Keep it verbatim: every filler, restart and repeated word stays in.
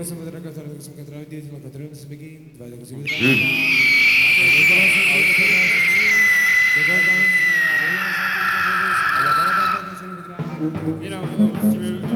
Gracias por tener que estar con Catrón, diez con Catrón, se me quin, vaya con Sigurd. You know, through